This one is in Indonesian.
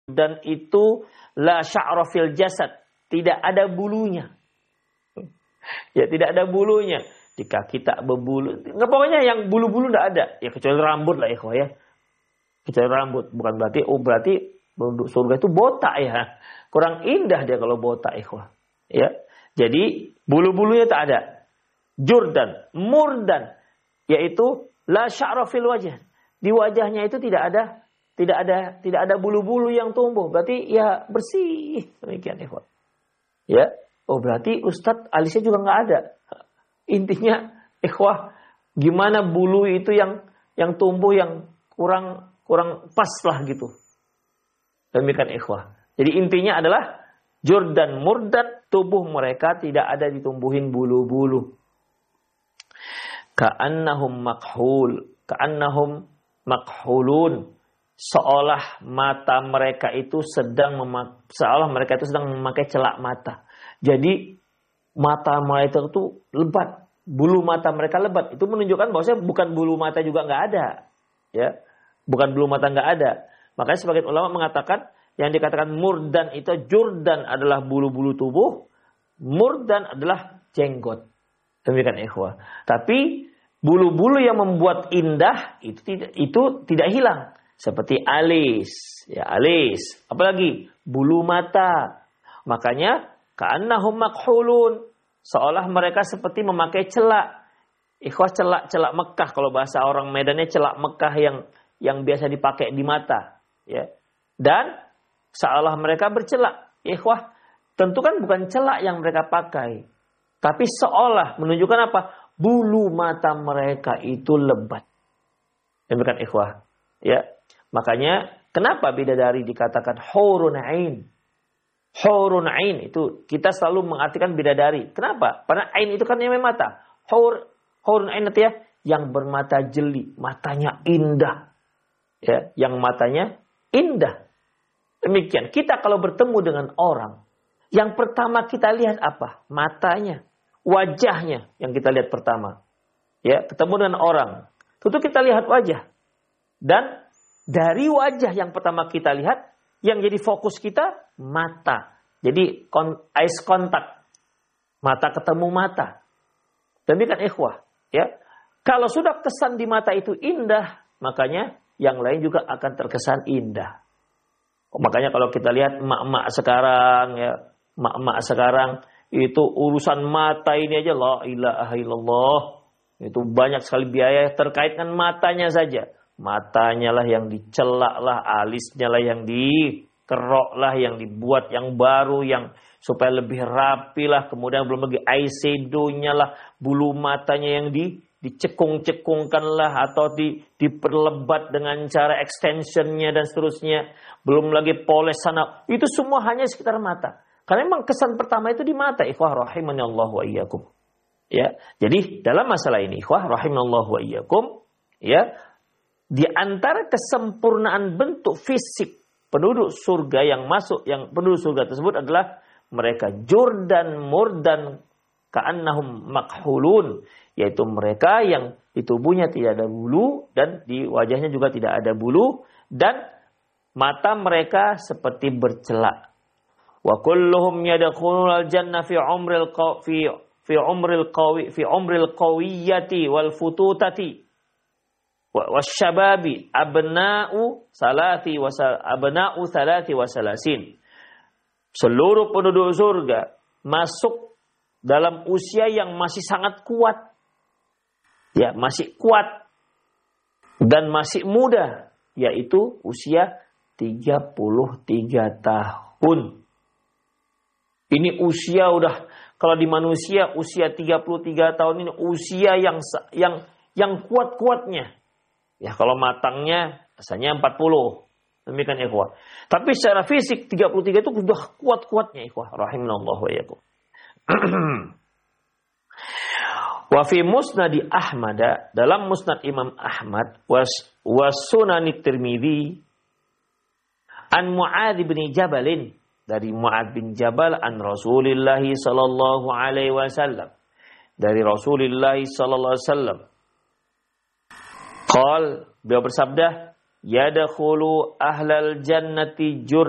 dan itu la sya'ra fil jasad, tidak ada bulunya. Ya, tidak ada bulunya. Di kaki tak berbulu. Nggak, pokoknya yang bulu-bulu enggak ada. Ya kecuali rambut lah ikhwah ya. Kecuali rambut, bukan berarti berarti penduduk surga itu botak ya. Kurang indah dia kalau botak ikhwah. Ya. Jadi bulu-bulunya tak ada. Jurdan, murdan, yaitu la sya'ra fil wajh. Di wajahnya itu tidak ada bulu-bulu yang tumbuh. Berarti ya bersih. Demikian ikhwah. Ya. Oh berarti Ustadz alisnya juga nggak ada. Intinya ikhwah, gimana bulu itu yang tumbuh yang kurang pas lah gitu. Demikian ikhwah. Jadi intinya adalah jurdan murdan, tubuh mereka tidak ada ditumbuhin bulu-bulu. Ka'annahum makhulun, seolah mereka itu sedang memakai celak mata. Jadi mata mereka itu lebat, bulu mata mereka lebat. Itu menunjukkan bahwasanya bukan bulu mata juga nggak ada, ya, bukan bulu mata nggak ada. Makanya sebagian ulama mengatakan yang dikatakan murdan itu jurdan adalah bulu-bulu tubuh, murdan adalah jenggot. Demikian ikhwah. Tapi bulu-bulu yang membuat indah itu tidak hilang. Seperti alis, ya alis. Apalagi bulu mata. Makanya ka'annahum makhulun, seolah mereka seperti memakai celak. Ikhwah, celak Mekah, kalau bahasa orang Medannya celak Mekah yang biasa dipakai di mata, ya. Dan seolah mereka bercelak. Ikhwah, tentu kan bukan celak yang mereka pakai, tapi seolah menunjukkan apa? Bulu mata mereka itu lebat. Demikian ikhwah, ya. Makanya kenapa bidadari dikatakan hurun ain? Hurun ain itu kita selalu mengartikan bidadari. Kenapa? Karena ain itu kan namanya mata. Hurun ain itu ya yang bermata jeli, matanya indah. Ya, yang matanya indah. Demikian. Kita kalau bertemu dengan orang, yang pertama kita lihat apa? Matanya, wajahnya yang kita lihat pertama. Ya, ketemu dengan orang, tentu kita lihat wajah. Dan dari wajah yang pertama kita lihat, yang jadi fokus kita mata. Jadi eyes contact. Mata ketemu mata. Demikian ikhwah, ya. Kalau sudah kesan di mata itu indah, makanya yang lain juga akan terkesan indah. Makanya kalau kita lihat emak-emak sekarang, ya, emak-emak sekarang itu urusan mata ini aja, la ilaha illallah. Itu banyak sekali biaya terkait dengan matanya saja. Matanya lah yang dicelak lah, alisnya lah yang dikerok lah, yang dibuat yang baru, yang supaya lebih rapi lah. Kemudian belum lagi eyeshadow-nya lah, bulu matanya yang dicekung-cekungkan lah, atau diperlebat dengan cara extensionnya dan seterusnya. Belum lagi poles sana. Itu semua hanya sekitar mata. Karena memang kesan pertama itu di mata. Ikhwah rahimanallahu wa iyyakum. Ya, jadi dalam masalah ini ikhwah rahimanallahu wa iyyakum, ya, di antara kesempurnaan bentuk fisik penduduk surga yang penduduk surga tersebut adalah mereka jurdan murdan ka'annahum makhulun, yaitu mereka yang di tubuhnya tidak ada bulu dan di wajahnya juga tidak ada bulu dan mata mereka seperti bercelak. Wa kulluhum yadkhulul jannah fi umril qawiyyati wal fututati wasyababi abna'u salati wasalasin. Seluruh penduduk surga masuk dalam usia yang masih sangat kuat. Ya, masih kuat dan masih muda, yaitu usia 33 tahun. Ini usia udah, kalau di manusia usia 33 tahun ini usia yang kuat-kuatnya. Ya, kalau matangnya rasanya 40. Demikian ikhwah. Tapi secara fisik 33 itu sudah kuat-kuatnya ikhwah. Rahimanallahu wa iyyakum. Wa fi musnadi Ahmad, dalam musnad Imam Ahmad wa sunanit Tirmidzi an Mu'adz bin Jabal, dari Mu'adz bin Jabal an Rasulillah sallallahu alaihi wasallam, dari Rasulullah sallallahu alaihi wasallam. Qal, beliau bersabda, yadkhulu ahlal jannati